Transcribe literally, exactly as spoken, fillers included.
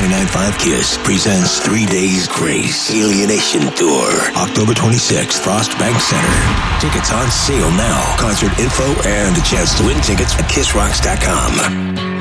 ninety-nine point five KISS presents Three Days Grace Alienation Tour, October twenty-sixth, Frost Bank Center. Tickets on sale now. Concert info and a chance to win tickets at kiss rocks dot com.